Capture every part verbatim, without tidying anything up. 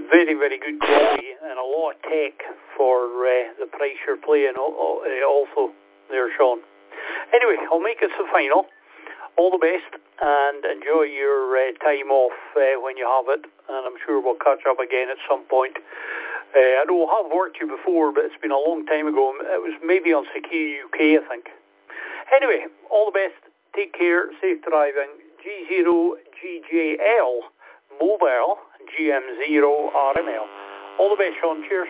very, very good quality and a lot of tech for uh, the price you're playing uh, also there, Sean. Anyway, I'll make it to the final. All the best and enjoy your uh, time off uh, when you have it, and I'm sure we'll catch up again at some point. Uh, I know I have worked you before, but it's been a long time ago. It was maybe on Secure U K, I think. Anyway, all the best. Take care. Safe driving. G zero G J L Mobile G M zero R M L. All the best, Sean. Cheers.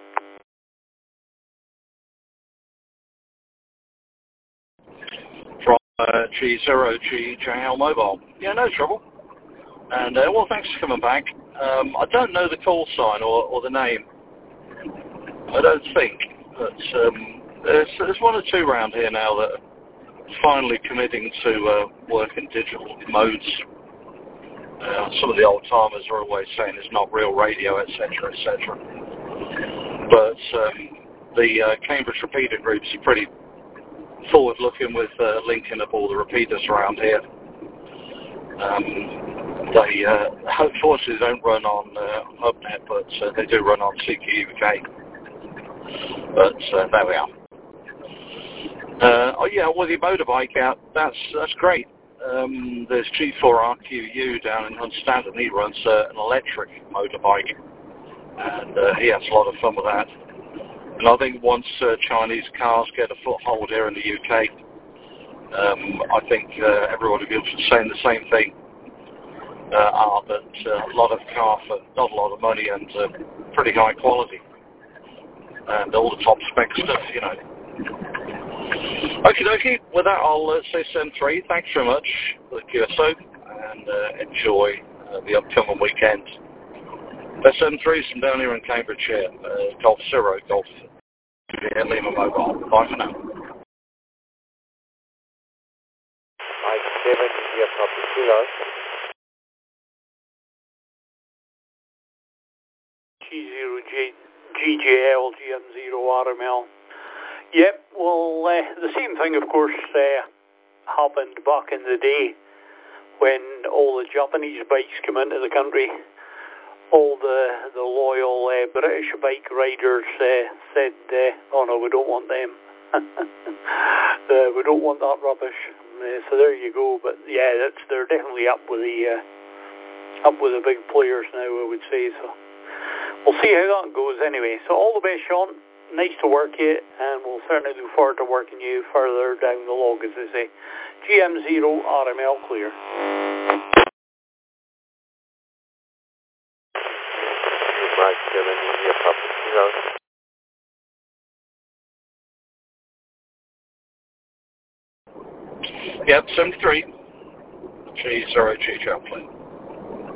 From uh, G zero G J L Mobile. Yeah, no trouble. And, uh, well, thanks for coming back. Um, I don't know the call sign or, or the name. I don't think. But um, there's, there's one or two around here now that are finally committing to uh, work in digital modes. Uh, some of the old-timers are always saying it's not real radio, et cetera, et cetera. But um, the uh, Cambridge repeater groups are pretty forward-looking with uh, linking up all the repeaters around here. Um, they, uh, unfortunately, don't run on uh, HubNet, but uh, they do run on C Q U K. But uh, there we are. Uh, oh yeah, with your motorbike out, that's that's great. Um, there's G four R Q U down in Hunstad, and he runs uh, an electric motorbike, and uh, he has a lot of fun with that. And I think once uh, Chinese cars get a foothold here in the U K, um, I think uh, everyone will be saying the same thing. Uh, are that uh, a lot of car for not a lot of money and uh, pretty high quality, and all the top spec stuff, you know. Okie dokie, with that I'll uh, say seven three, thanks very much for the Q S O, and uh, enjoy uh, the upcoming weekend. That's seven three from down here in Cambridgeshire, uh, Golf Zero, Golf yeah, Lima Mobile. Bye for now. Mike seven, India Papa Kilo. G zero G J L G M zero R M L. Yep, well, uh, the same thing, of course, uh, happened back in the day when all the Japanese bikes came into the country. All the the loyal uh, British bike riders uh, said, uh, oh no, we don't want them. uh, we don't want that rubbish. Uh, so there you go. But yeah, that's, they're definitely up with the uh, up with the big players now, I would say. So we'll see how that goes anyway. So all the best, Sean. Nice to work you, and we'll certainly look forward to working you further down the log, as they say. G M zero R M L clear. Mike seven, India Papa Kilo. Yep, seven three. G zero G J L.